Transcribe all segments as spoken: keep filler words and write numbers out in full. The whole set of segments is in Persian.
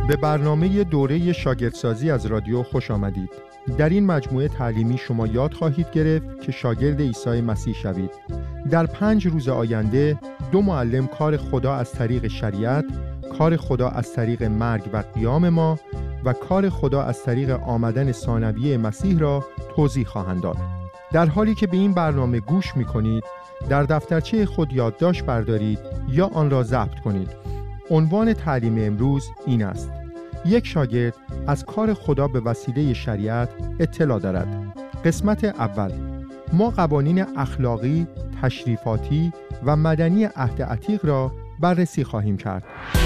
به برنامه دوره شاگردسازی از رادیو خوش آمدید. در این مجموعه تعلیمی شما یاد خواهید گرفت که شاگرد عیسی مسیح شوید. در پنج روز آینده دو معلم کار خدا از طریق شریعت، کار خدا از طریق مرگ و قیام ما و کار خدا از طریق آمدن ثانویه مسیح را توضیح خواهند داد. در حالی که به این برنامه گوش می کنید، در دفترچه خود یادداشت بردارید یا آن را ضبط کنید. عنوان تعلیم امروز این است: یک شاگرد از کار خدا به وسیله شریعت اطلاع دارد. قسمت اول، ما قوانین اخلاقی، تشریفاتی و مدنی عهد عتیق را بررسی خواهیم کرد.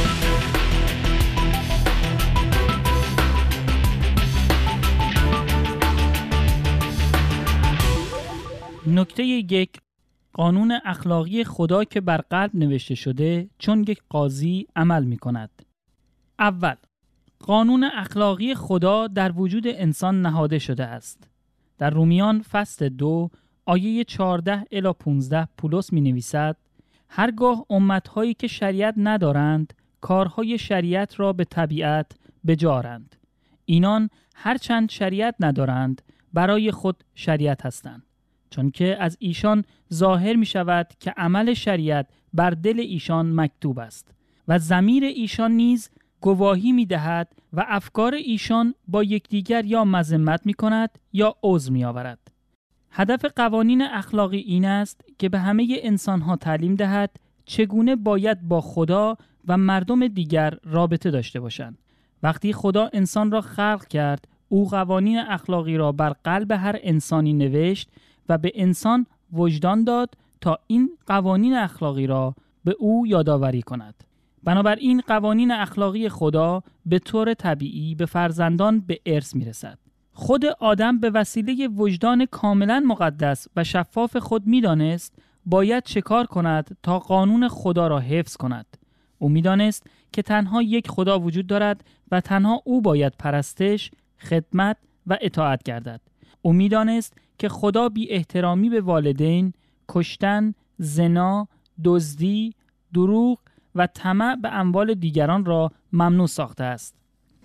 نکته یک، قانون اخلاقی خدا که بر قلب نوشته شده چون یک قاضی عمل می کند. اول، قانون اخلاقی خدا در وجود انسان نهاده شده است. در رومیان فصل دو آیه چهارده الی پانزده پولس می نویسد: هرگاه امتهایی که شریعت ندارند کارهای شریعت را به طبیعت بجارند. اینان هرچند شریعت ندارند برای خود شریعت هستند، چون که از ایشان ظاهر می شود که عمل شریعت بر دل ایشان مکتوب است و ضمیر ایشان نیز گواهی می دهد و افکار ایشان با یکدیگر یا مذمت می کند یا عذر می آورد. هدف قوانین اخلاقی این است که به همه انسانها تعلیم دهد چگونه باید با خدا و مردم دیگر رابطه داشته باشند. وقتی خدا انسان را خلق کرد، او قوانین اخلاقی را بر قلب هر انسانی نوشت و به انسان وجدان داد تا این قوانین اخلاقی را به او یادآوری کند. بنابراین قوانین اخلاقی خدا به طور طبیعی به فرزندان به ارث میرسد. خود آدم به وسیله وجدان کاملا مقدس و شفاف خود میدانست باید چه کار کند تا قانون خدا را حفظ کند. او میدانست که تنها یک خدا وجود دارد و تنها او باید پرستش، خدمت و اطاعت گردد. او میدانست که خدا بی احترامی به والدین، کشتن، زنا، دزدی، دروغ و طمع به اموال دیگران را ممنوع ساخته است.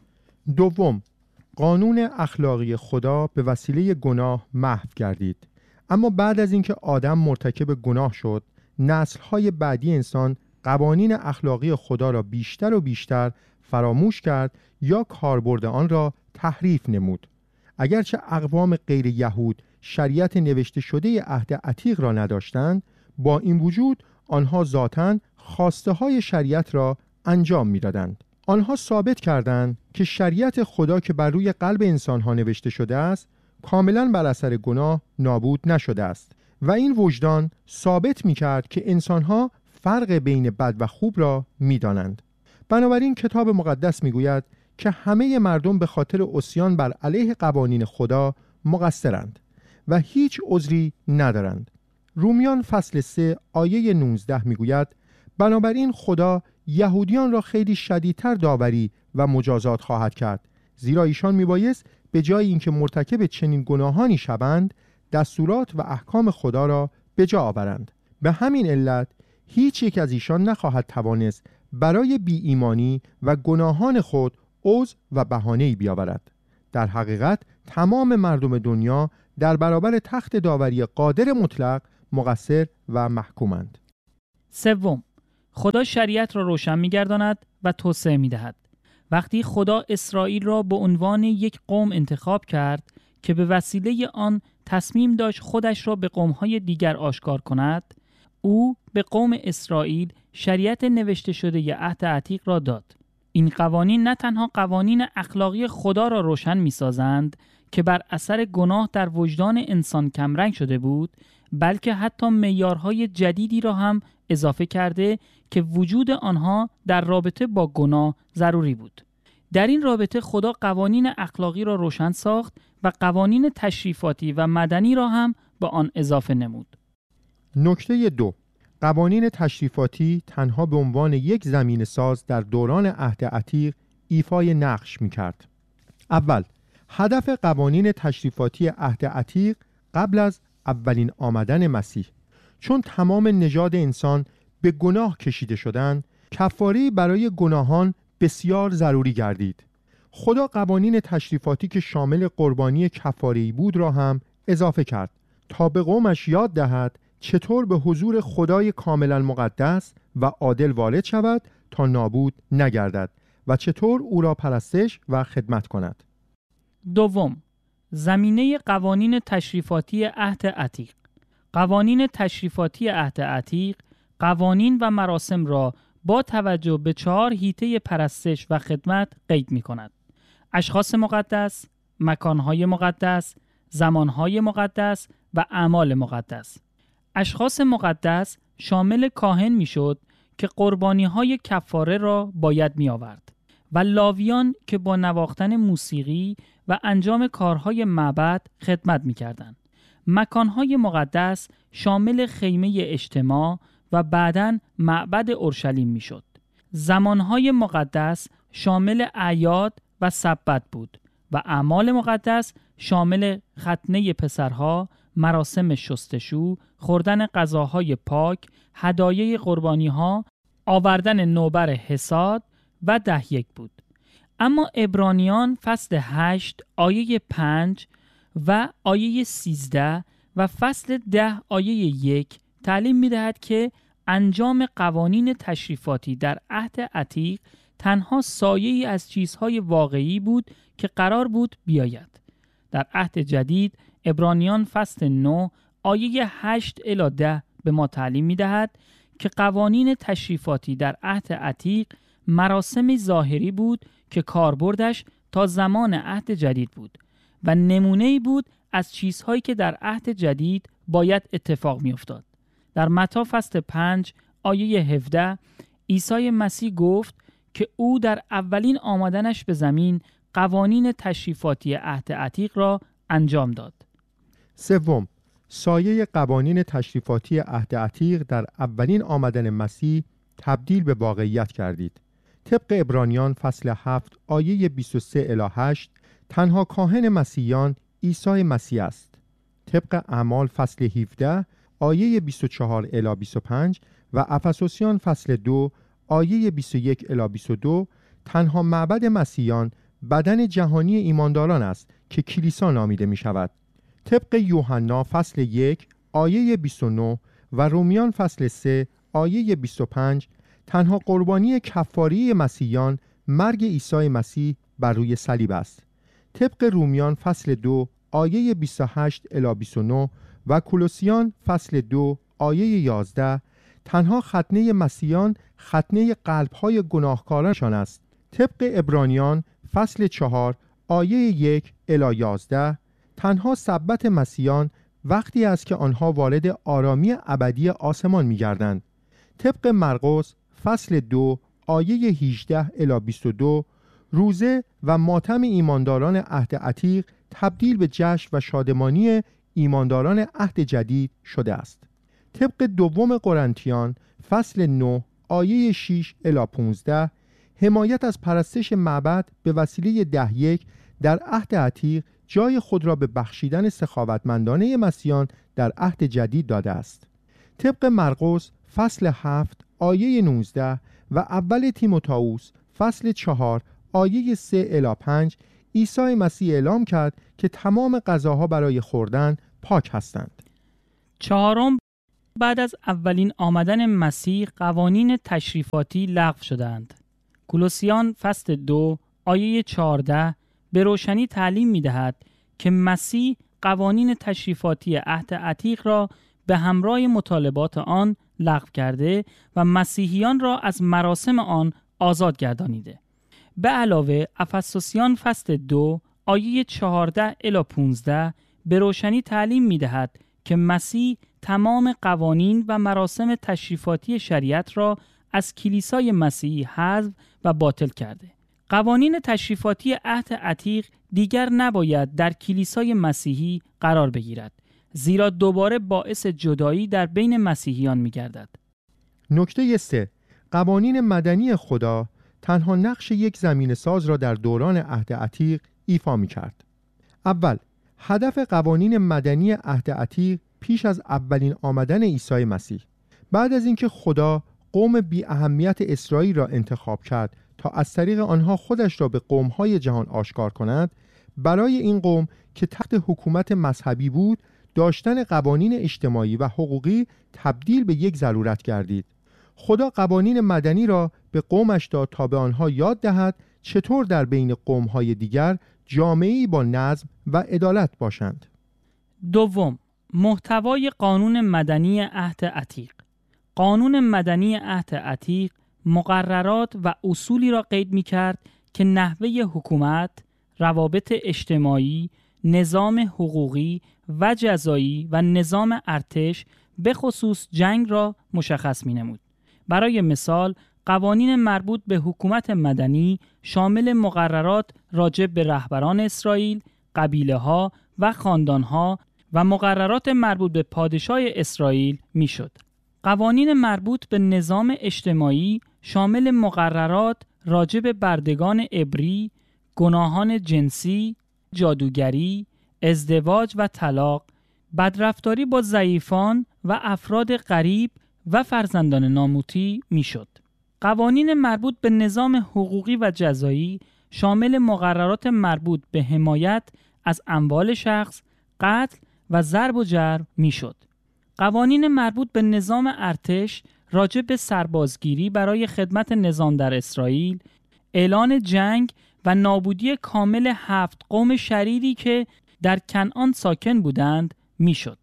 دوم، قانون اخلاقی خدا به وسیله گناه محو گردید. اما بعد از اینکه آدم مرتکب گناه شد، نسل‌های بعدی انسان قوانین اخلاقی خدا را بیشتر و بیشتر فراموش کرد یا کاربرد آن را تحریف نمود. اگرچه اقوام غیر یهود شریعت نوشته شده عهد عتیق را نداشتند، با این وجود آنها ذاتاً خواسته های شریعت را انجام می‌دادند. آنها ثابت کردند که شریعت خدا که بر روی قلب انسانها نوشته شده است، کاملاً بر اثر گناه نابود نشده است و این وجدان ثابت می‌کرد که انسانها فرق بین بد و خوب را می‌دانند. بنابراین کتاب مقدس می‌گوید که همه مردم به خاطر عصیان بر علیه قوانین خدا مقصرند و هیچ عذری ندارند. رومیان فصل سه آیه نوزده میگوید: بنابراین خدا یهودیان را خیلی شدیدتر داوری و مجازات خواهد کرد، زیرا ایشان میبایست به جای اینکه مرتکب چنین گناهانی شوند، دستورات و احکام خدا را به جا آورند. به همین علت هیچ یک از ایشان نخواهد توانست برای بی ایمانی و گناهان خود عذر و بهانه‌ای بیاورد. در حقیقت تمام مردم دنیا در برابر تخت داوری قادر مطلق مقصر و محکومند. سوم، خدا شریعت را روشن می‌گرداند و توسعه می‌دهد. وقتی خدا اسرائیل را به عنوان یک قوم انتخاب کرد که به وسیله آن تصمیم داشت خودش را به قوم‌های دیگر آشکار کند، او به قوم اسرائیل شریعت نوشته شده ی عهد عتیق را داد. این قوانین نه تنها قوانین اخلاقی خدا را روشن می‌سازند که بر اثر گناه در وجدان انسان کمرنگ شده بود، بلکه حتی معیارهای جدیدی را هم اضافه کرده که وجود آنها در رابطه با گناه ضروری بود. در این رابطه خدا قوانین اخلاقی را روشن ساخت و قوانین تشریفاتی و مدنی را هم به آن اضافه نمود. نکته دو، قوانین تشریفاتی تنها به عنوان یک زمین ساز در دوران عهد عتیق ایفای نقش می‌کرد. اول، هدف قوانین تشریفاتی عهد عتیق قبل از اولین آمدن مسیح، چون تمام نژاد انسان به گناه کشیده شدند، کفاره برای گناهان بسیار ضروری گردید. خدا قوانین تشریفاتی که شامل قربانی کفاره‌ای بود را هم اضافه کرد تا به قومش یاد دهد چطور به حضور خدای کاملا مقدس و عادل وارد شود تا نابود نگردد و چطور او را پرستش و خدمت کند. دوم، زمینه قوانین تشریفاتی عهد عتیق. قوانین تشریفاتی عهد عتیق قوانین و مراسم را با توجه به چهار حیطه پرستش و خدمت قید می کند: اشخاص مقدس، مکانهای مقدس، زمانهای مقدس و اعمال مقدس. اشخاص مقدس شامل کاهن می شد که قربانی‌های کفاره را باید می آورد و لاویان که با نواختن موسیقی و انجام کارهای معبد خدمت می کردند. مکانهای مقدس شامل خیمه اجتماع و بعداً معبد اورشلیم می شد. زمانهای مقدس شامل اعیاد و سبت بود و اعمال مقدس شامل ختنه پسرها، مراسم شستشو، خوردن غذاهای پاک، هدایای قربانی‌ها، آوردن نوبر حصاد و ده یک بود. اما عبرانیان فصل هشت آیه پنج و آیه سیزده و فصل ده آیه یک تعلیم می دهد که انجام قوانین تشریفاتی در عهد عتیق تنها سایه‌ای از چیزهای واقعی بود که قرار بود بیاید. در عهد جدید عبرانیان فصل نه آیه هشت الی ده به ما تعلیم می دهد که قوانین تشریفاتی در عهد عتیق مراسم ظاهری بود که کاربردش تا زمان عهد جدید بود و نمونه‌ای بود از چیزهایی که در عهد جدید باید اتفاق می افتاد. در متی فصل پنج آیه هفده عیسی مسیح گفت که او در اولین آمدنش به زمین قوانین تشریفاتی عهد عتیق را انجام داد. سوم، سایه قوانین تشریفاتی عهد عتیق در اولین آمدن مسیح تبدیل به واقعیت کردید. طبق عبرانیان فصل هفت آیه بیست و سه الی هشت تنها کاهن مسیحیان عیسی مسیح است. طبق اعمال فصل هفده آیه بیست و چهار الی بیست و پنج و افسوسیان فصل دو آیه بیست و یک الی بیست و دو تنها معبد مسیحیان بدن جهانی ایمانداران است که کلیسا نامیده می شود. طبق یوحنا فصل یک آیه بیست و نه و رومیان فصل سه آیه بیست و پنج تنها قربانی کفاری مسیحیان مرگ عیسی مسیح بر روی صلیب است. طبق رومیان فصل دو آیه بیست و هشت الی بیست و نه و کولوسیان فصل دو آیه یازده تنها ختنه مسیحیان ختنه قلب‌های گناهکارانشان است. طبق عبرانیان فصل چهار آیه یک الی یازده تنها سبت مسیحیان وقتی است که آنها وارد آرامی ابدی آسمان می‌گردند. طبق مرقس فصل دو آیه هجده الی بیست و دو روزه و ماتم ایمانداران عهد عتیق تبدیل به جشن و شادمانی ایمانداران عهد جدید شده است. طبق دوم قرنتیان فصل نه آیه شش الی پانزده حمایت از پرستش معبد به وسیله ده یک در عهد عتیق جای خود را به بخشیدن سخاوتمندانه مسیحیان در عهد جدید داده است. طبق مرقس فصل هفت آیه نوزده و اول تیموتائوس فصل چهار آیه سه الی پنج عیسی مسیح اعلام کرد که تمام غذاها برای خوردن پاک هستند. چهارم، بعد از اولین آمدن مسیح قوانین تشریفاتی لغو شدند. کولوسیان فصل دو آیه چهارده به روشنی تعلیم می دهد که مسیح قوانین تشریفاتی عهد عتیق را به همراه مطالبات آن لغو کرده و مسیحیان را از مراسم آن آزاد گردانیده. به علاوه افسوسیان فصل دو آیه چهارده الی پانزده به روشنی تعلیم می دهد که مسیح تمام قوانین و مراسم تشریفاتی شریعت را از کلیسای مسیحی حذف و باطل کرده. قوانین تشریفاتی عهد عتیق دیگر نباید در کلیسای مسیحی قرار بگیرد، زیرا دوباره باعث جدایی در بین مسیحیان می گردد. نکته سه، قوانین مدنی خدا تنها نقش یک زمین ساز را در دوران عهد عتیق ایفا می کرد. اول، هدف قوانین مدنی عهد عتیق پیش از اولین آمدن عیسی مسیح، بعد از اینکه خدا قوم بی اهمیت اسرائیل را انتخاب کرد تا از طریق آنها خودش را به قوم‌های جهان آشکار کند، برای این قوم که تحت حکومت مذهبی بود، داشتن قوانین اجتماعی و حقوقی تبدیل به یک ضرورت گردید. خدا قوانین مدنی را به قومش داد تا به آنها یاد دهد چطور در بین قوم‌های دیگر جامعه‌ای با نظم و عدالت باشند. دوم، محتوای قانون مدنی عهد عتیق. قانون مدنی عهد عتیق مقررات و اصولی را قید می‌کرد که نحوه حکومت، روابط اجتماعی، نظام حقوقی و جزایی و نظام ارتش به خصوص جنگ را مشخص می‌نمود. برای مثال، قوانین مربوط به حکومت مدنی شامل مقررات راجع به رهبران اسرائیل، قبیله‌ها و خاندان‌ها و مقررات مربوط به پادشاه اسرائیل میشد. قوانین مربوط به نظام اجتماعی شامل مقررات راجع به بردگان عبری، گناهان جنسی، جادوگری، ازدواج و طلاق، بدرفتاری با ضعیفان و افراد غریب و فرزندان ناموتی میشد. قوانین مربوط به نظام حقوقی و جزایی شامل مقررات مربوط به حمایت از اموال شخص، قتل و ضرب و جرم میشد. قوانین مربوط به نظام ارتش راجع به سربازگیری برای خدمت نظام در اسرائیل، اعلان جنگ و نابودی کامل هفت قوم شریری که در کنعان ساکن بودند میشد.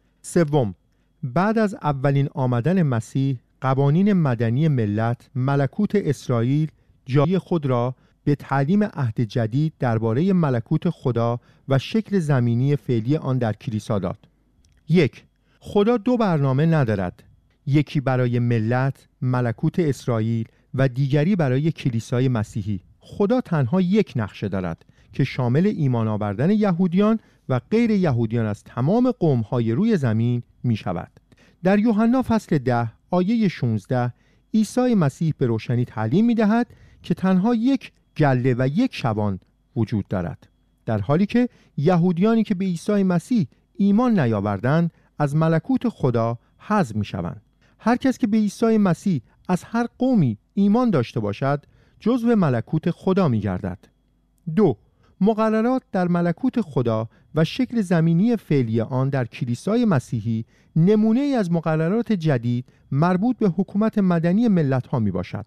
سوم، بعد از اولین آمدن مسیح، قوانین مدنی ملت ملکوت اسرائیل جای خود را به تعلیم عهد جدید درباره ملکوت خدا و شکل زمینی فعلی آن در کلیسا داد. یک، خدا دو برنامه ندارد، یکی برای ملت ملکوت اسرائیل و دیگری برای کلیسای مسیحی. خدا تنها یک نقشه دارد که شامل ایمان آوردن یهودیان و غیر یهودیان از تمام قوم‌های روی زمین می شود. در یوحنا فصل ده آیه شانزده عیسی مسیح به روشنی تعلیم می دهد که تنها یک گله و یک شبان وجود دارد، در حالی که یهودیانی که به عیسی مسیح ایمان نیاوردند از ملکوت خدا حذف می شوند. هر کس که به عیسی مسیح از هر قومی ایمان داشته باشد جزو ملکوت خدا می گردد. دو، مقررات در ملکوت خدا و شکل زمینی فعلی آن در کلیسای مسیحی نمونه ای از مقررات جدید مربوط به حکومت مدنی ملت ها می باشد.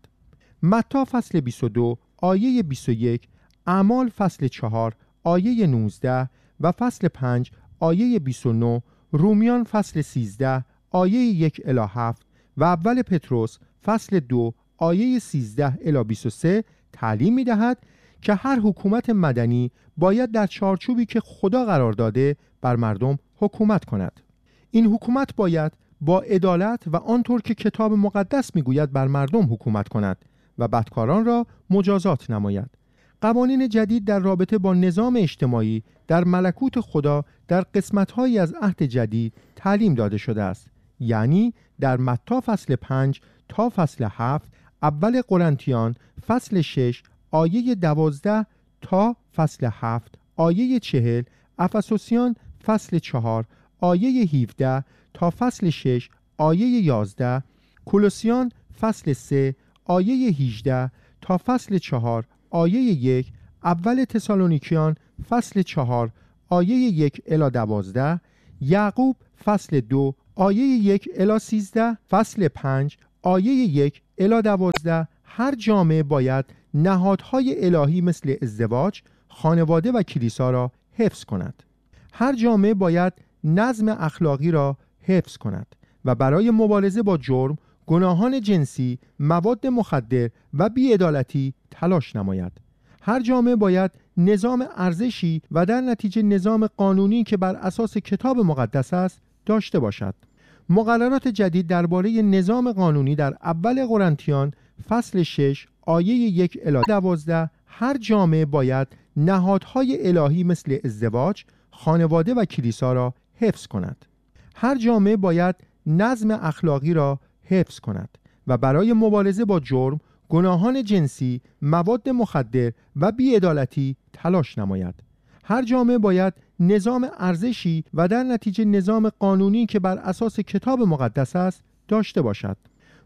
متی فصل بیست و دو آیه بیست و یک، اعمال فصل چهار آیه نوزده و فصل پنج آیه بیست و نه، رومیان فصل سیزده آیه یک الی هفت و اول پتروس فصل دو آیه سیزده الی بیست و سه تعلیم می دهد که هر حکومت مدنی باید در چارچوبی که خدا قرار داده بر مردم حکومت کند. این حکومت باید با عدالت و آنطور که کتاب مقدس میگوید بر مردم حکومت کند و بدکاران را مجازات نماید. قوانین جدید در رابطه با نظام اجتماعی در ملکوت خدا در قسمت‌هایی از عهد جدید تعلیم داده شده است، یعنی در متی فصل پنج تا فصل هفت، اول قرنتیان فصل شش آیه دوازده تا فصل هفت آیه چهل، افسوسیان فصل چهار آیه هفده تا فصل شش آیه یازده، کولوسیان فصل سه آیه هجده تا فصل چهار آیه یک، اول تسالونیکیان فصل چهار آیه یک الی دوازده، یعقوب فصل دو آیه یک الی سیزده، فصل پنج آیه یک الی دوازده. هر جامعه باید نهادهای الهی مثل ازدواج، خانواده و کلیسا را حفظ کند. هر جامعه باید نظم اخلاقی را حفظ کند و برای مبارزه با جرم، گناهان جنسی، مواد مخدر و بی‌عدالتی تلاش نماید. هر جامعه باید نظام ارزشی و در نتیجه نظام قانونی که بر اساس کتاب مقدس است داشته باشد. مقررات جدید درباره نظام قانونی در اول قرنتیان فصل شش آیه یک الی دوازده. هر جامعه باید نهادهای الهی مثل ازدواج، خانواده و کلیسا را حفظ کند. هر جامعه باید نظم اخلاقی را حفظ کند و برای مبارزه با جرم، گناهان جنسی، مواد مخدر و بی‌عدالتی تلاش نماید. هر جامعه باید نظام ارزشی و در نتیجه نظام قانونی که بر اساس کتاب مقدس است داشته باشد.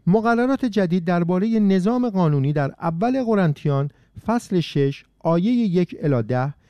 مقررات جدید درباره نظام قانونی در اول قرنتیان فصل شش آیه یک الی ده